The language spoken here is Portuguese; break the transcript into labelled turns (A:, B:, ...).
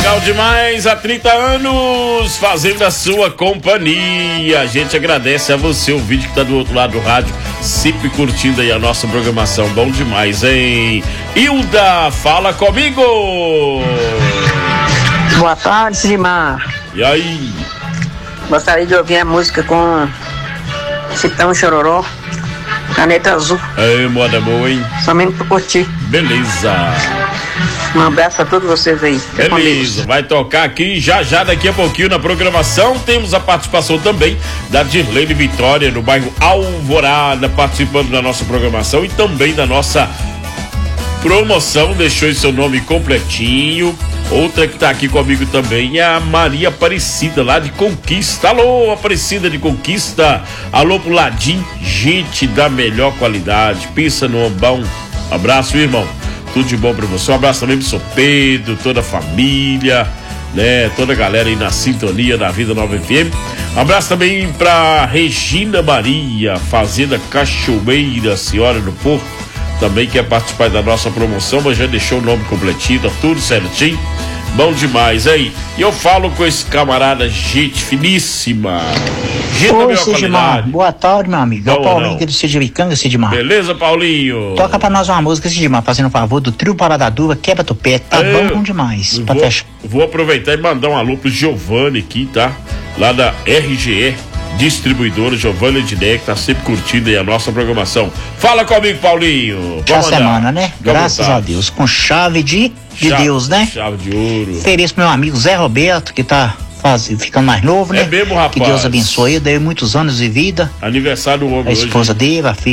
A: Legal demais, há 30 anos fazendo a sua companhia. A gente agradece a você, o vídeo que tá do outro lado do rádio, sempre curtindo aí a nossa programação. Bom demais, hein? Hilda, fala comigo!
B: Boa tarde, Sidmar.
A: E aí?
B: Gostaria de ouvir a música com Chitão Chororó, Caneta Azul.
A: Ei, moda boa, hein?
B: Somente pra curtir.
A: Beleza.
B: Um abraço pra todos vocês aí.
A: Beleza, vai tocar aqui já daqui a pouquinho na programação. Temos a participação também da Dirlene Vitória, no bairro Alvorada, participando da nossa programação e também da nossa promoção. Deixou seu nome completinho. Outra que tá aqui comigo também é a Maria Aparecida, lá de Conquista. Alô, Aparecida de Conquista. Alô pro Ladim, gente da melhor qualidade. Pensa no bom. Abraço, irmão. Tudo de bom pra você. Um abraço também pro seu Pedro, toda a família, né? Toda a galera aí na sintonia da Vida Nova FM. Um abraço também pra Regina Maria, Fazenda Cachoeira, Senhora do Porto. Também quer participar da nossa promoção, mas já deixou o nome completinho, tá tudo certinho. Bom demais aí. E eu falo com esse camarada, gente finíssima.
C: Oi, Sidmar. Boa tarde, meu amigo. É o Paulinho aqui do Sidmar, Sidmar.
A: Beleza, Paulinho?
C: Toca pra nós uma música, Sidmar, fazendo um favor, do Trio Parada Dura, Quebra Tupé. Tá bom demais.
A: Vou aproveitar e mandar um alô pro Giovanni aqui, tá? Lá da RGE. Distribuidora Giovanni Ednei, que tá sempre curtindo aí a nossa programação. Fala comigo, Paulinho.
C: Já semana, né? Graças a Deus. Com chave de Deus, né?
A: Chave de ouro.
C: Ofereço pro meu amigo Zé Roberto, que tá ficando mais novo, né?
A: É mesmo, rapaz.
C: Que Deus abençoe, deu muitos anos de vida.
A: Aniversário do homem
C: hoje. A esposa dele, a filha.